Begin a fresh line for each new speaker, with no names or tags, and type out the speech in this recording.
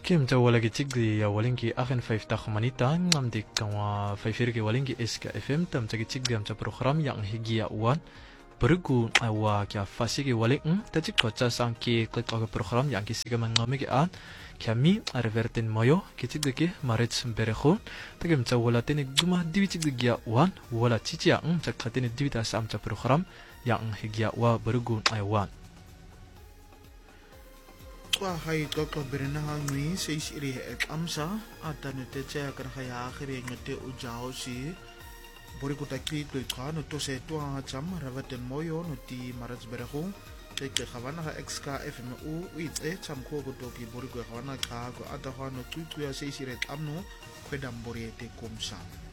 Kim ta wala ki tigdi ya walinki akin 5 ta khumanita ngamdik kawa 5 ki walinki SKFM tam ta ki tigdi am ta program yang higia wan bergu awa kya fasi ki waling ta tik ko cha sang ki klik ko program yang ki siga mangami ki an kami arvertin moyo ki tigdi ki maret berekhu ta kim ta wala tini guma diwi tigdi ya wan wala cici yang ta khatini diwi ta sam ta program yang higia wa bergu awan
Wah, hai koko berenang ngui seis iri ek amsa ata nete caya kan kaya akhir ngete ujau si bori kutaki tu kan to se tu cham ravaten moyo noti maras berahu teke khawana ha XKFMU ite cham ko ki bori ko khawana ka ko ata hano tu ya seis iri amno kwedam bori te komsa